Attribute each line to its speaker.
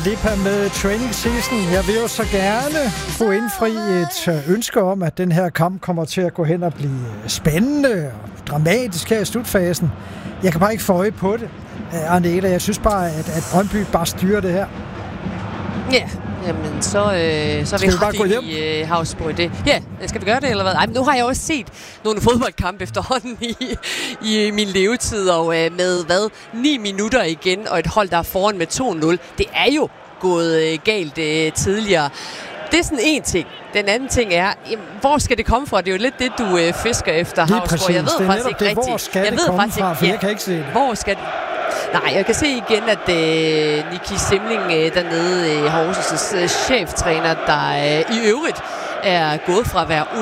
Speaker 1: Lipa med Training Season. Jeg vil jo så gerne kunne indfri et ønske om, at den her kamp kommer til at gå hen og blive spændende og dramatisk her i slutfasen. Jeg kan bare ikke få øje på det, Arnela. Jeg synes bare, at Brøndby bare styrer det her.
Speaker 2: Ja, jamen så vil vi bare gå hjem i Havsborg i det. Ja, skal vi gøre det, eller hvad? Ej, men nu har jeg også set nogle fodboldkampe efterhånden i min levetid, og med 9 minutter igen, og et hold, der er foran med 2-0. Det er jo gået galt tidligere. Det er sådan en ting. Den anden ting er, jamen, hvor skal det komme fra? Det er jo lidt det, du fisker efter, Havsborg. Jeg ved faktisk ikke rigtigt.
Speaker 1: Hvor skal det komme fra? For jeg kan ikke se det.
Speaker 2: Hvor skal det? Nej, jeg kan se igen, at Niki Simling dernede, Horsens' cheftræner, der i øvrigt er gået fra at være